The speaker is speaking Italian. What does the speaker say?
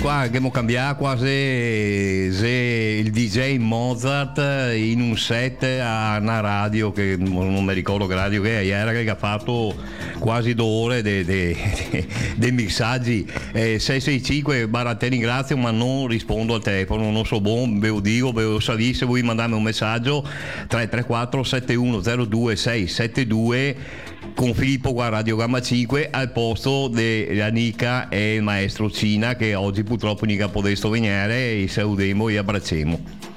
qua abbiamo cambiato quasi il DJ Mozart in un set a una radio che non mi ricordo che radio che era, che ha fatto quasi 2 ore dei mixaggi. 665 te ringrazio, ma non rispondo al telefono, non so ve lo dico, ve lo salì. Se vuoi mandarmi un messaggio 334 7102 672 con Filippo qua Radio Gamma 5 al posto della Nica e il maestro Cina, che oggi purtroppo non può venire, e salutiamo e abbracciamo.